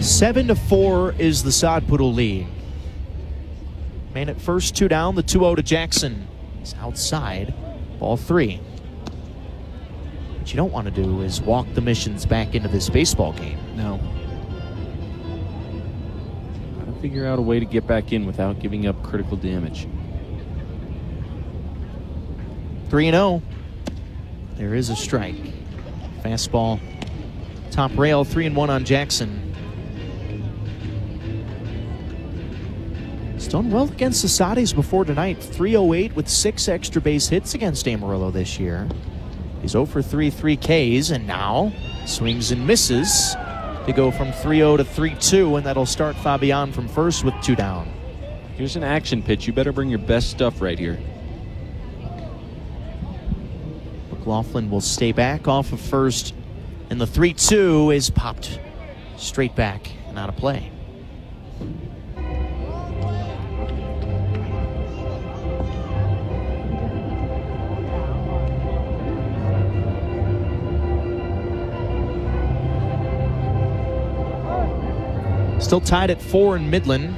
7-4 is the Sod Poodle lead. Man at first, 2 down, the 2-0 to Jackson. He's outside, ball 3. What you don't want to do is walk the Missions back into this baseball game. No. Gotta figure out a way to get back in without giving up critical damage. 3-0. There is a strike. Fastball, top rail, 3-1 on Jackson. He's done well against the Soddies before tonight. 308 with 6 extra base hits against Amarillo this year. He's 0 for 3, 3 Ks, and now swings and misses to go from 3-0 to 3-2, and that'll start Fabian from first with 2 down. Here's an action pitch. You better bring your best stuff right here. McLaughlin will stay back off of first, and the 3-2 is popped straight back and out of play. Still tied at 4 in Midland.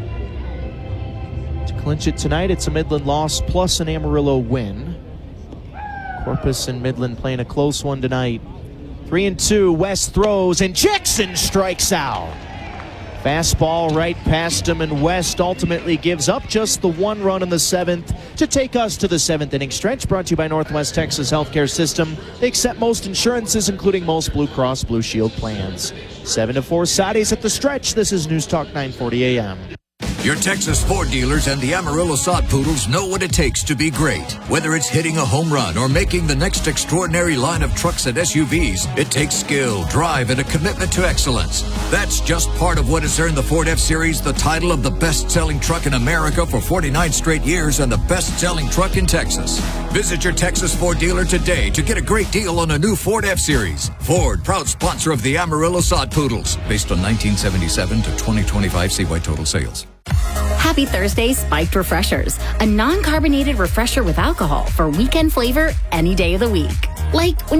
To clinch it tonight, it's a Midland loss plus an Amarillo win. Corpus and Midland playing a close one tonight. 3-2, West throws, and Jackson strikes out. Fastball right past him, and West ultimately gives up just the 1 run in the 7th to take us to the 7th inning stretch. Brought to you by Northwest Texas Healthcare System. They accept most insurances, including most Blue Cross Blue Shield plans. 7-4 Soddies at the stretch. This is News Talk 940 AM. Your Texas Ford dealers and the Amarillo Sod Poodles know what it takes to be great. Whether it's hitting a home run or making the next extraordinary line of trucks and SUVs, it takes skill, drive, and a commitment to excellence. That's just part of what has earned the Ford F-Series the title of the best-selling truck in America for 49 straight years and the best-selling truck in Texas. Visit your Texas Ford dealer today to get a great deal on a new Ford F-Series. Ford, proud sponsor of the Amarillo Sod Poodles. Based on 1977 to 2025 CY total sales. Happy Thursday Spiked Refreshers, a non-carbonated refresher with alcohol for weekend flavor any day of the week. Like when